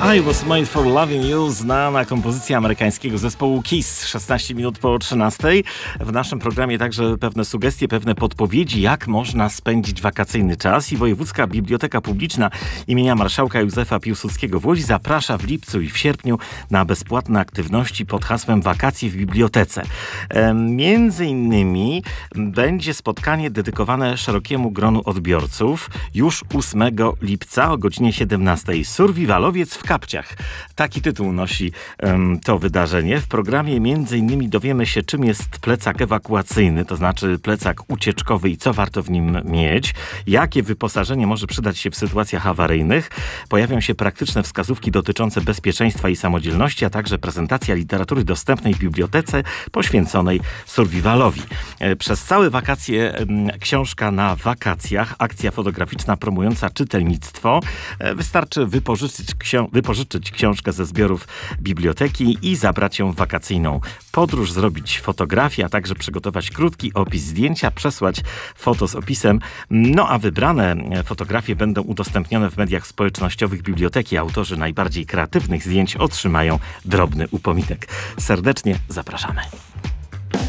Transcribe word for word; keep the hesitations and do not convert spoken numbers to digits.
I Was Made for Loving You, znana kompozycja amerykańskiego zespołu Kiss, szesnaście minut po trzynastej. W naszym programie także pewne sugestie, pewne podpowiedzi, jak można spędzić wakacyjny czas. I Wojewódzka Biblioteka Publiczna imienia Marszałka Józefa Piłsudskiego w Łodzi zaprasza w lipcu i w sierpniu na bezpłatne aktywności pod hasłem Wakacje w Bibliotece. E, między innymi będzie spotkanie dedykowane szerokiemu gronu odbiorców już ósmego lipca o godzinie siedemnastej. Survivalowiec w kapciach. Taki tytuł nosi um, to wydarzenie. W programie między innymi dowiemy się, czym jest plecak ewakuacyjny, to znaczy plecak ucieczkowy i co warto w nim mieć, jakie wyposażenie może przydać się w sytuacjach awaryjnych. Pojawią się praktyczne wskazówki dotyczące bezpieczeństwa i samodzielności, a także prezentacja literatury dostępnej w bibliotece poświęconej survivalowi. Przez całe wakacje książka na wakacjach, akcja fotograficzna promująca czytelnictwo. Wystarczy wypożyczyć, ksią- wypożyczyć książkę ze zbiorów biblioteki i zabrać ją w wakacyjną podróż, zrobić fotografię, a także przygotować krótki opis zdjęcia, przesłać foto z opisem. No a wybrane fotografie będą udostępnione w mediach społecznościowych biblioteki. Autorzy najbardziej kreatywnych zdjęć otrzymają drobny upominek. Serdecznie zapraszamy.